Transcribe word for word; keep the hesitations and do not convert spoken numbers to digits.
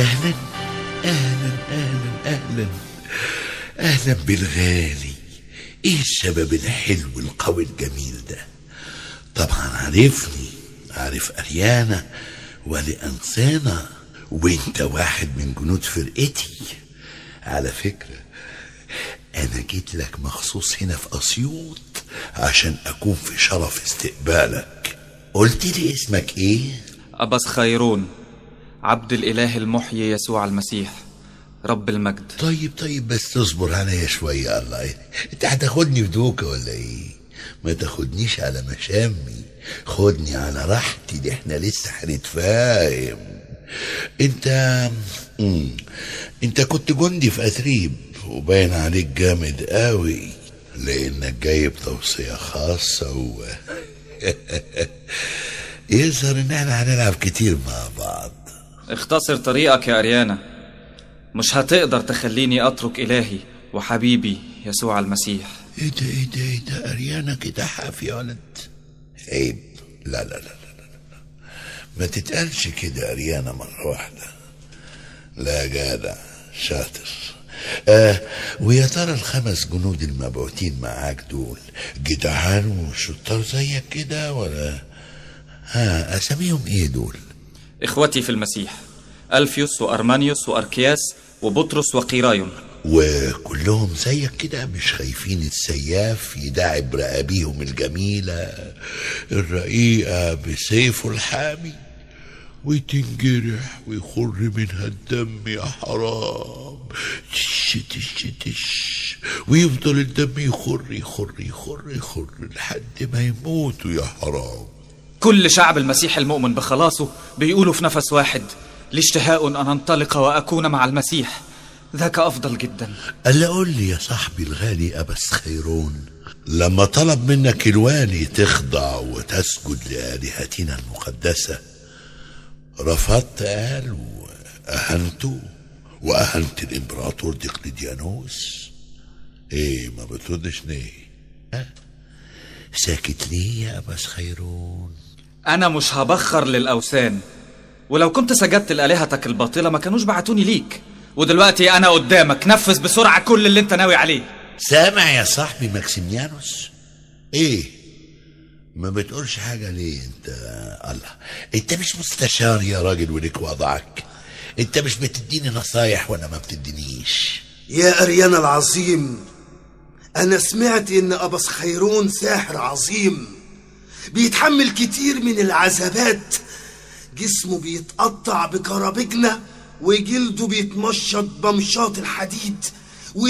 أهلا أهلا أهلا أهلا أهلا بالغالي. إيه الشباب الحلو القوي الجميل ده؟ طبعا عارفني، عارف أريانا ولأنسانا، وانت واحد من جنود فرقتي. على فكرة أنا جيت لك مخصوص هنا في أسيوط عشان أكون في شرف استقبالك. قلت لي اسمك إيه؟ أبس خيرون، عبد الإله المحيي يسوع المسيح رب المجد. طيب طيب بس تصبر عليا شوية. الله، انت هتاخدني في دوكة ولا ايه؟ ما تاخدنيش على مشامي، خدني على راحتي، دي احنا لسه هنتفاهم. انت مم. انت كنت جندي في أتريب وباين عليك جامد قوي لانك جايب توصية خاصة و يظهر ان احنا هنلعب كتير مع بعض. اختصر طريقك يا أريانا، مش هتقدر تخليني أترك إلهي وحبيبي يسوع المسيح. ايه ده ايه ده ايه ده أريانا كده حاف يا ولد، عيب. لا لا لا لا لا ما تتقالش كده أريانا مرة واحدة. لا جدع شاطر. آه ويا ترى الخمس جنود المبعوثين معاك دول جدعان وشطار زيك كده ولا؟ ها أساميهم ايه دول؟ إخوتي في المسيح، ألفيوس وأرمانيوس وأركياس وبطرس وقيرايون. وكلهم زيك كده مش خايفين السياف يداعب رقابيهم الجميلة الرقيقة بسيفه الحامي وتنجرح ويخر منها الدم يا حرام، تش تش تش، ويفضل الدم يخر يخر يخر يخر لحد ما يموتوا يا حرام. كل شعب المسيح المؤمن بخلاصه بيقولوا في نفس واحد: لي اشتهاء أن أنطلق وأكون مع المسيح، ذاك أفضل جدا. ألا قول لي يا صاحبي الغالي أبس خيرون، لما طلب منك الوالي تخضع وتسجد لآلهتنا المقدسة رفضت؟ قال وأهنته وأهنت الإمبراطور دقلديانوس. إيه ما بتردش ليه؟ ها؟ ساكت ليه يا أبس خيرون؟ أنا مش هبخر للأوثان، ولو كنت سجدت لآلهتك الباطلة ما كانوش بعتوني ليك، ودلوقتي أنا قدامك، نفذ بسرعة كل اللي أنت ناوي عليه. سامع يا صاحبي ماكسيميانوس؟ إيه ما بتقولش حاجة ليه انت؟ الله، انت مش مستشار يا راجل وليك وضعك، انت مش بتديني نصايح وانا ما بتدينيش. يا أريانا العظيم، أنا سمعت إن أبس خيرون ساحر عظيم بيتحمل كتير من العذابات، جسمه بيتقطع بكرابجنة وجلده بيتمشط بمشاط الحديد،